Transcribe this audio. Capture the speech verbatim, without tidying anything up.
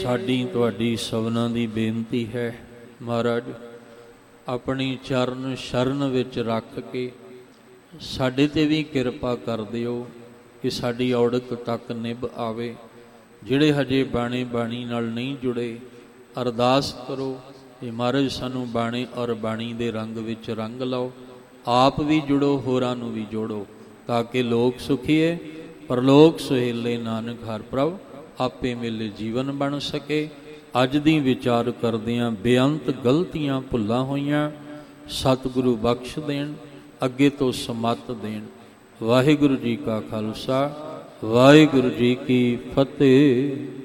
ਸਾਡੀ ਤੁਹਾਡੀ ਸਭਨਾਂ ਦੀ ਬੇਨਤੀ ਹੈ, ਮਹਾਰਾਜ ਆਪਣੀ ਚਰਨ ਸ਼ਰਨ ਵਿੱਚ ਰੱਖ ਕੇ ਸਾਡੇ 'ਤੇ ਵੀ ਕਿਰਪਾ ਕਰ ਦਿਓ ਕਿ ਸਾਡੀ ਔੜਕ ਤੱਕ ਨਿਭ ਆਵੇ। ਜਿਹੜੇ ਹਜੇ ਬਾਣੇ ਬਾਣੀ ਨਾਲ ਨਹੀਂ ਜੁੜੇ, ਅਰਦਾਸ ਕਰੋ ਕਿ ਮਹਾਰਾਜ ਸਾਨੂੰ ਬਾਣੇ ਔਰ ਬਾਣੀ ਦੇ ਰੰਗ ਵਿੱਚ ਰੰਗ ਲਾਓ। ਆਪ ਵੀ ਜੁੜੋ, ਹੋਰਾਂ ਨੂੰ ਵੀ ਜੋੜੋ, ਤਾਂ ਕਿ ਲੋਕ ਸੁਖੀਏ ਪਰਲੋਕ ਸੁਹੇਲੇ, ਨਾਨਕ ਹਰਿ ਪ੍ਰਭ ਆਪੇ ਮਿਲੇ ਜੀਵਨ ਬਣ ਸਕੇ। ਅੱਜ ਦੀ ਵਿਚਾਰ ਕਰਦਿਆਂ ਬੇਅੰਤ ਗਲਤੀਆਂ ਭੁੱਲਾਂ ਹੋਈਆਂ, ਸਤਿਗੁਰੂ ਬਖਸ਼ ਦੇਣ, ਅੱਗੇ ਤੋਂ ਸਮੱਤ ਦੇਣ। ਵਾਹਿਗੁਰੂ ਜੀ ਕਾ ਖਾਲਸਾ, ਵਾਹਿਗੁਰੂ ਜੀ ਕੀ ਫਤਿਹ।